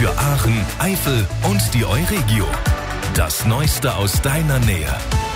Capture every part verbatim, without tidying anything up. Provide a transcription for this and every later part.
Für Aachen, Eifel und die Euregio. Das Neueste aus deiner Nähe.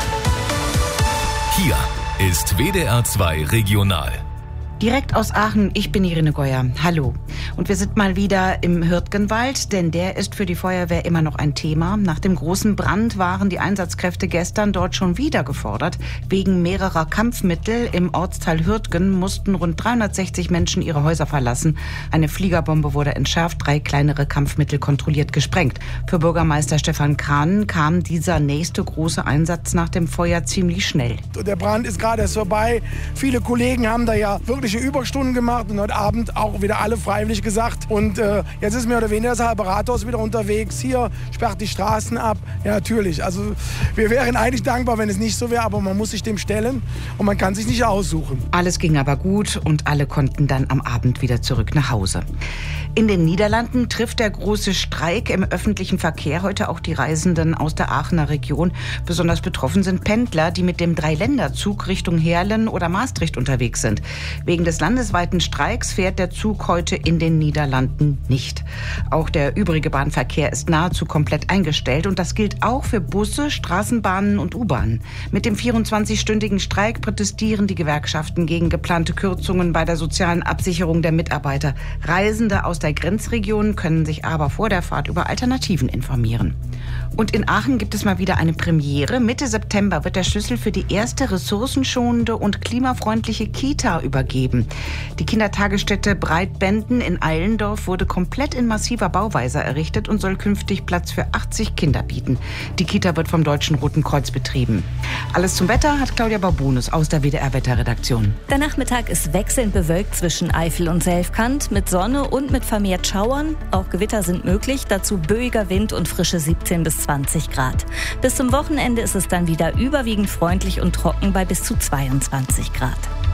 Hier ist W D R zwei Regional. Direkt aus Aachen, ich bin Irene Geuer. Hallo. Und wir sind mal wieder im Hürtgenwald, denn der ist für die Feuerwehr immer noch ein Thema. Nach dem großen Brand waren die Einsatzkräfte gestern dort schon wieder gefordert. Wegen mehrerer Kampfmittel im Ortsteil Hürtgen mussten rund dreihundertsechzig Menschen ihre Häuser verlassen. Eine Fliegerbombe wurde entschärft, drei kleinere Kampfmittel kontrolliert gesprengt. Für Bürgermeister Stefan Krahn kam dieser nächste große Einsatz nach dem Feuer ziemlich schnell. Der Brand ist gerade erst vorbei. Viele Kollegen haben da ja wirklich Überstunden gemacht und heute Abend auch wieder alle freiwillig gesagt. Und äh, jetzt ist mehr oder weniger das halbe Rathaus wieder unterwegs. Hier sperrt die Straßen ab. Ja, natürlich. Also wir wären eigentlich dankbar, wenn es nicht so wäre, aber man muss sich dem stellen und man kann sich nicht aussuchen. Alles ging aber gut und alle konnten dann am Abend wieder zurück nach Hause. In den Niederlanden trifft der große Streik im öffentlichen Verkehr heute auch die Reisenden aus der Aachener Region. Besonders betroffen sind Pendler, die mit dem Dreiländerzug Richtung Heerlen oder Maastricht unterwegs sind. Wegen des landesweiten Streiks fährt der Zug heute in den Niederlanden nicht. Auch der übrige Bahnverkehr ist nahezu komplett eingestellt und das gilt auch für Busse, Straßenbahnen und U-Bahnen. Mit dem vierundzwanzigstündigen Streik protestieren die Gewerkschaften gegen geplante Kürzungen bei der sozialen Absicherung der Mitarbeiter. Reisende aus der Grenzregion können sich aber vor der Fahrt über Alternativen informieren. Und in Aachen gibt es mal wieder eine Premiere. Mitte September wird der Schlüssel für die erste ressourcenschonende und klimafreundliche Kita übergeben. Die Kindertagesstätte Breitbenden in Eilendorf wurde komplett in massiver Bauweise errichtet und soll künftig Platz für achtzig Kinder bieten. Die Kita wird vom Deutschen Roten Kreuz betrieben. Alles zum Wetter hat Claudia Barbunus aus der W D R-Wetterredaktion. Der Nachmittag ist wechselnd bewölkt zwischen Eifel und Selfkant mit Sonne und mit vermehrt Schauern. Auch Gewitter sind möglich, dazu böiger Wind und frische siebzehn bis zwanzig Grad. Bis zum Wochenende ist es dann wieder überwiegend freundlich und trocken bei bis zu zweiundzwanzig Grad.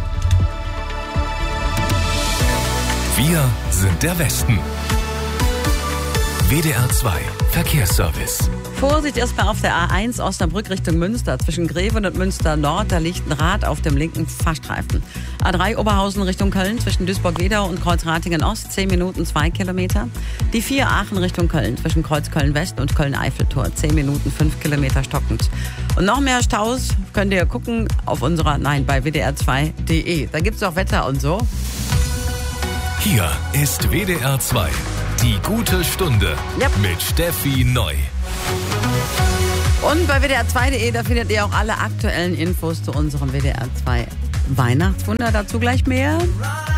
Wir sind der Westen. W D R zwei Verkehrsservice. Vorsicht erstmal auf der A eins Osnabrück Richtung Münster. Zwischen Greven und Münster Nord, da liegt ein Rad auf dem linken Fahrstreifen. A drei Oberhausen Richtung Köln zwischen Duisburg-Wedau und Kreuzratingen Ost, zehn Minuten, zwei Kilometer. Die vier Aachen Richtung Köln zwischen Kreuz Köln-West und Köln-Eiffeltor, zehn Minuten, fünf Kilometer stockend. Und noch mehr Staus könnt ihr gucken auf unserer, nein, bei W D R zwei Punkt de. Da gibt's auch Wetter und so. Hier ist W D R zwei, die gute Stunde Yep. mit Steffi Neu. Und bei W D R zwei Punkt de, da findet ihr auch alle aktuellen Infos zu unserem W D R zwei Weihnachtswunder. Dazu gleich mehr.